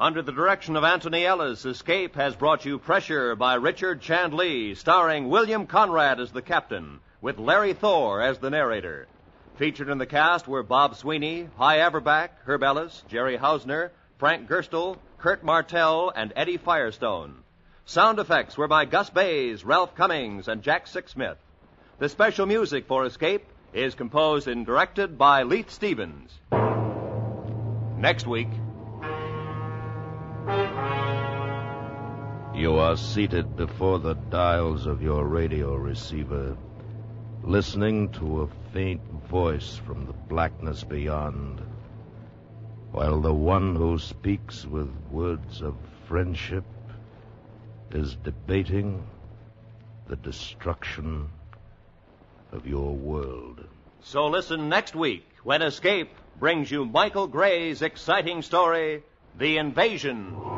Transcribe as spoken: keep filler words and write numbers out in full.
Under the direction of Anthony Ellis, Escape has brought you Pressure by Richard Chandlee, starring William Conrad as the captain, with Larry Thor as the narrator. Featured in the cast were Bob Sweeney, Hy Averback, Herb Ellis, Jerry Hausner, Frank Gerstle, Kurt Martell, and Eddie Firestone. Sound effects were by Gus Bays, Ralph Cummings, and Jack Sixsmith. The special music for Escape is composed and directed by Leith Stevens. Next week... You are seated before the dials of your radio receiver, listening to a faint voice from the blackness beyond, while the one who speaks with words of friendship is debating the destruction of your world. So listen next week when Escape brings you Michael Gray's exciting story, The Invasion.